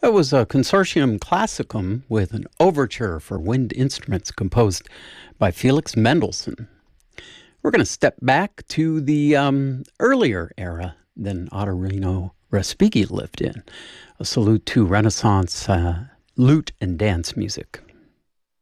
It was a consortium classicum with an overture for wind instruments composed by Felix Mendelssohn. We're going to step back to the earlier era than Ottorino Respighi lived in. A salute to Renaissance lute and dance music.